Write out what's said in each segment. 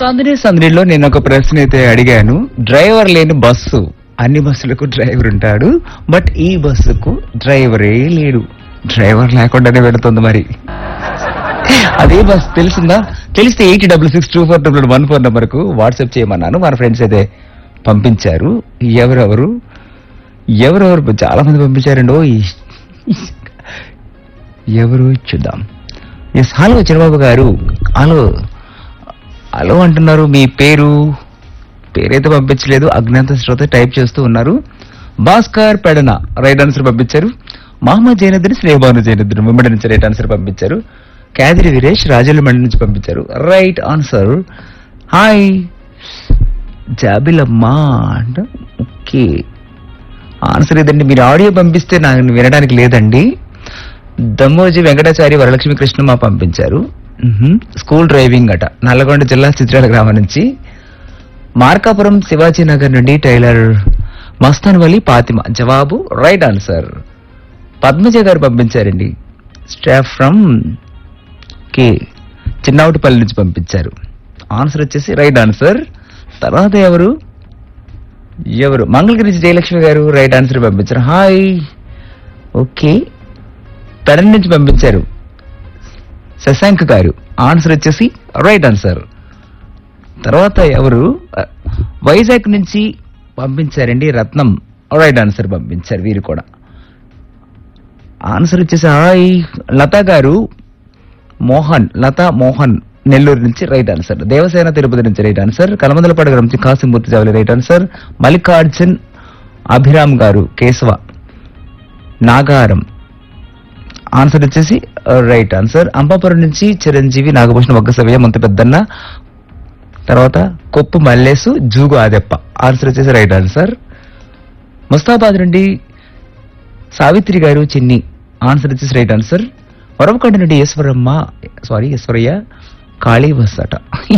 సందడిలో నేను ఒక ప్రశ్న అయితే అడిగాను. డ్రైవర్ లేని బస్సు, అన్ని బస్సులకు డ్రైవర్ ఉంటాడు, బట్ ఈ బస్సుకు డ్రైవరే లేడు. డ్రైవర్ లేకుండానే వెళుతుంది మరి. అదే బస్ తెలిసిందా? తెలిస్తే 80662421 నెంబర్కు వాట్సాప్ చేయమన్నాను. మన ఫ్రెండ్స్ అయితే పంపించారు. ఎవరెవరు చాలా మంది పంపించారండి. ఎవరు చూద్దాం. ఎస్, హలో చిరబాబు గారు. హలో అంటున్నారు. మీ పేరైతే పంపించలేదు. అజ్ఞాత శ్రోత టైప్ చేస్తూ ఉన్నారు. భాస్కర్ పెడన రైట్ ఆన్సర్ పంపించారు. మహమ్మద్ జైనుద్దీన్, స్నేహబాను జైనుద్దీన్ ముమ్మడి నుంచి రైట్ ఆన్సర్ పంపించారు. కేదిరి వీరేష్ రాజులమండి నుంచి పంపించారు రైట్ ఆన్సర్. హాయ్ జాబిలమ్మా అంట. ఓకే, ఆన్సర్ ఇదండి. మీరు ఆడియో పంపిస్తే నాకు వినడానికి లేదండి. దమ్మోజీ వెంకటాచారి వరలక్ష్మి కృష్ణమ్మ పంపించారు. స్కూల్ డ్రైవింగ్ అట. నల్లగొండ జిల్లా చిత్రాల గ్రామం నుంచి. మార్కాపురం శివాజీ నగర్ నుండి టైలర్ మస్తాన్ వలి ఫాతిమా జవాబు రైట్ ఆన్సర్. పద్మజ గారు పంపించారండి. స్టాఫ్ ఫ్రమ్ కే చిన్నౌటిపల్లి నుంచి పంపించారు. ఆన్సర్ వచ్చేసి రైట్ ఆన్సర్. తర్వాత ఎవరు మంగళగిరి జయలక్ష్మి గారు రైట్ ఆన్సర్ పంపించారు. హాయ్. ఓకే, పెడన్ నుంచి పంపించారు శశాంక్ గారు. ఆన్సర్ వచ్చేసి రైట్ ఆన్సర్. తర్వాత ఎవరు వైజాగ్ నుంచి పంపించారండి రత్నం రైట్ ఆన్సర్ పంపించారు. వీరు కూడా ఆన్సర్ వచ్చేసి హాయ్. లతా గారు లతా మోహన్ నెల్లూరు నుంచి రైట్ ఆన్సర్. దేవసేన తిరుపతి నుంచి రైట్ ఆన్సర్. కలమందలపాడు నుంచి కాసింమూర్తి జావలి రైట్ ఆన్సర్. మల్లికార్జున్ అభిరామ్ గారు కేశవ నాగారం ఆన్సర్ వచ్చేసి రైట్ ఆన్సర్. అంబాపురం నుంచి చిరంజీవి నాగభూషణ ఒగ్గసవయ్య ముంత పెద్దన్న. తర్వాత కొప్పు మల్లేసు జూగు ఆదెప్ప ఆన్సర్ వచ్చేసి రైట్ ఆన్సర్. ముస్తాబాద్ నుండి సావిత్రి గారు చిన్ని ఆన్సర్ వచ్చేసి రైట్ ఆన్సర్. వరవకొండ నుండి ఈశ్వరయ్య ఖాళీ బస్సు అట.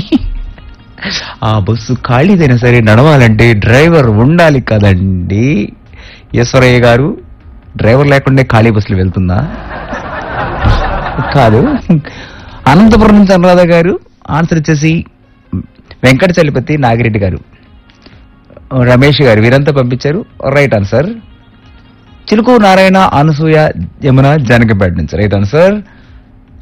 ఆ బస్సు ఖాళీదైనా సరే నడవాలంటే డ్రైవర్ ఉండాలి కదండి. ఈశ్వరయ్య గారు, డ్రైవర్ లేకుండా ఖాళీ బస్సులు వెళ్తుందా? కాదు. అనంతపురం నుంచి అనురాధ గారు ఆన్సర్ వచ్చేసి వెంకట చలపతి నాగిరెడ్డి గారు, రమేష్ గారు వీరంతా పంపించారు రైట్ ఆన్సర్. చిలుకు నారాయణ అనసూయ యమున జానకిపేట నుంచి రైట్ ఆన్సర్.